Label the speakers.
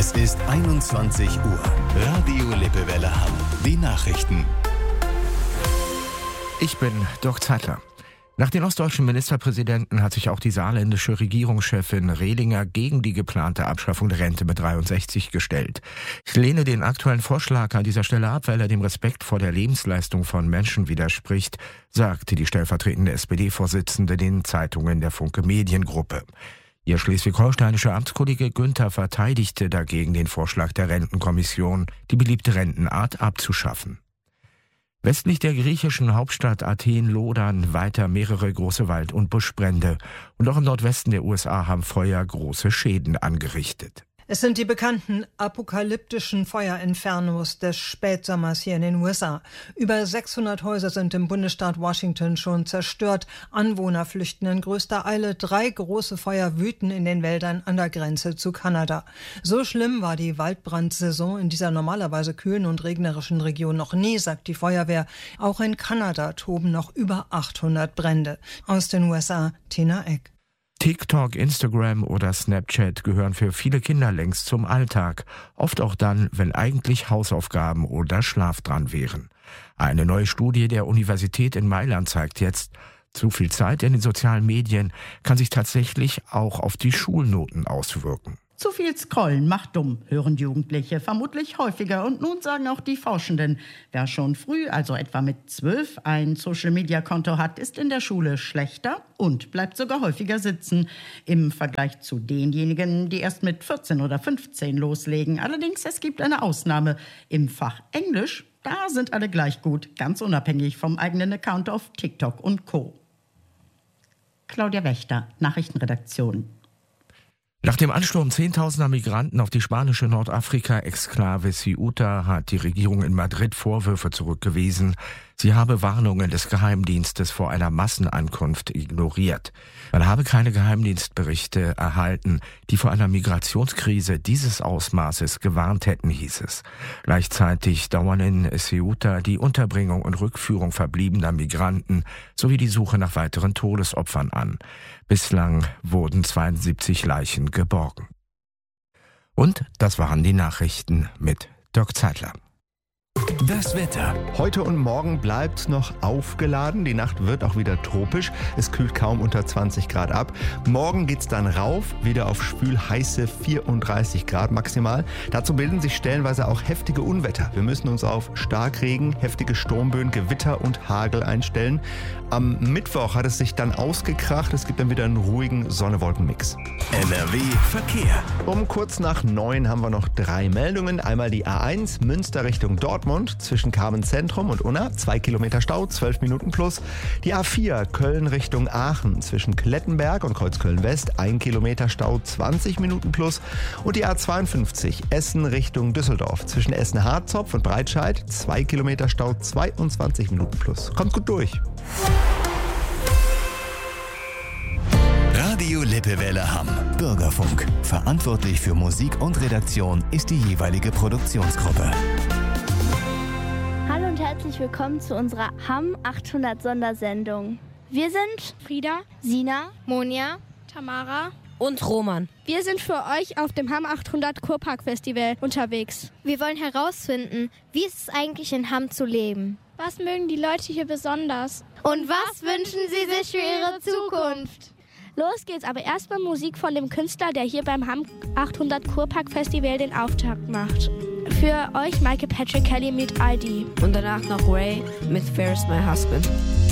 Speaker 1: Es ist 21 Uhr. Radio Lippewelle Hamm. Die Nachrichten.
Speaker 2: Ich bin Dirk Zeitler. Nach den ostdeutschen Ministerpräsidenten hat sich auch die saarländische Regierungschefin Rehlinger gegen die geplante Abschaffung der Rente mit 63 gestellt. Ich lehne den aktuellen Vorschlag an dieser Stelle ab, weil er dem Respekt vor der Lebensleistung von Menschen widerspricht, sagte die stellvertretende SPD-Vorsitzende den Zeitungen der Funke Mediengruppe. Ihr schleswig-holsteinischer Amtskollege Günther verteidigte dagegen den Vorschlag der Rentenkommission, die beliebte Rentenart abzuschaffen. Westlich der griechischen Hauptstadt Athen lodern weiter mehrere große Wald- und Buschbrände. Und auch im Nordwesten der USA haben Feuer große Schäden angerichtet.
Speaker 3: Es sind die bekannten apokalyptischen Feuerinfernos des Spätsommers hier in den USA. Über 600 Häuser sind im Bundesstaat Washington schon zerstört. Anwohner flüchten in größter Eile. 3 große Feuer wüten in den Wäldern an der Grenze zu Kanada. So schlimm war die Waldbrandsaison in dieser normalerweise kühlen und regnerischen Region noch nie, sagt die Feuerwehr. Auch in Kanada toben noch über 800 Brände. Aus den USA, Tina Eck.
Speaker 2: TikTok, Instagram oder Snapchat gehören für viele Kinder längst zum Alltag. Oft auch dann, wenn eigentlich Hausaufgaben oder Schlaf dran wären. Eine neue Studie der Universität in Mailand zeigt jetzt, zu viel Zeit in den sozialen Medien kann sich tatsächlich auch auf die Schulnoten auswirken.
Speaker 4: Zu viel Scrollen macht dumm, hören Jugendliche vermutlich häufiger. Und nun sagen auch die Forschenden, wer schon früh, also etwa mit 12, ein Social-Media-Konto hat, ist in der Schule schlechter und bleibt sogar häufiger sitzen. Im Vergleich zu denjenigen, die erst mit 14 oder 15 loslegen. Allerdings, es gibt eine Ausnahme. Im Fach Englisch, da sind alle gleich gut, ganz unabhängig vom eigenen Account auf TikTok und Co. Claudia Wächter, Nachrichtenredaktion.
Speaker 2: Nach dem Ansturm zehntausender Migranten auf die spanische Nordafrika-Exklave Ceuta hat die Regierung in Madrid Vorwürfe zurückgewiesen. Sie habe Warnungen des Geheimdienstes vor einer Massenankunft ignoriert. Man habe keine Geheimdienstberichte erhalten, die vor einer Migrationskrise dieses Ausmaßes gewarnt hätten, hieß es. Gleichzeitig dauern in Ceuta die Unterbringung und Rückführung verbliebener Migranten sowie die Suche nach weiteren Todesopfern an. Bislang wurden 72 Leichen geborgen. Und das waren die Nachrichten mit Dirk Zeitler.
Speaker 1: Das Wetter.
Speaker 5: Heute und morgen bleibt noch aufgeladen. Die Nacht wird auch wieder tropisch. Es kühlt kaum unter 20 Grad ab. Morgen geht's dann rauf, wieder auf schwül-heiße 34 Grad maximal. Dazu bilden sich stellenweise auch heftige Unwetter. Wir müssen uns auf Starkregen, heftige Sturmböen, Gewitter und Hagel einstellen. Am Mittwoch hat es sich dann ausgekracht. Es gibt dann wieder einen ruhigen Sonne-Wolken-Mix.
Speaker 1: NRW Verkehr.
Speaker 5: Um kurz nach 9 haben wir noch 3 Meldungen. Einmal die A1 Münster Richtung Dortmund zwischen Carmen-Zentrum und Unna, 2 Kilometer Stau, 12 Minuten plus. Die A4 Köln Richtung Aachen zwischen Klettenberg und Kreuzköln-West, 1 Kilometer Stau, 20 Minuten plus. Und die A52 Essen Richtung Düsseldorf zwischen Essen-Harzopf und Breitscheid, 2 Kilometer Stau, 22 Minuten plus. Kommt gut durch.
Speaker 1: Radio Lippewelle Hamm. Bürgerfunk. Verantwortlich für Musik und Redaktion ist die jeweilige Produktionsgruppe.
Speaker 6: Hallo und herzlich willkommen zu unserer Hamm 800 Sondersendung. Wir sind
Speaker 7: Frieda,
Speaker 6: Sina,
Speaker 7: Monja, Tamara
Speaker 8: und Roman.
Speaker 7: Wir sind für euch auf dem Hamm 800 Kurpark Festival unterwegs.
Speaker 9: Wir wollen herausfinden, wie ist es eigentlich in Hamm zu leben?
Speaker 7: Was mögen die Leute hier besonders?
Speaker 9: Und was wünschen sie sich für ihre Zukunft?
Speaker 7: Los geht's, aber erstmal Musik von dem Künstler, der hier beim Hamm 800 Kurpark Festival den Auftakt macht. Für euch Michael Patrick Kelly mit ID.
Speaker 8: Und danach noch Ray mit Fair's My Husband.